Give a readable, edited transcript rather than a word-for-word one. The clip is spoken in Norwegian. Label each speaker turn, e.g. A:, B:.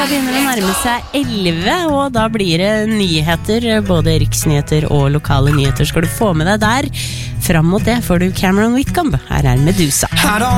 A: Klokka begynner å nærme seg 11, og da blir det nyheter, både riksnyheter og lokale nyheter skal du få med deg der. Fram mot det får du Cameron Whitcomb. Her er Medusa.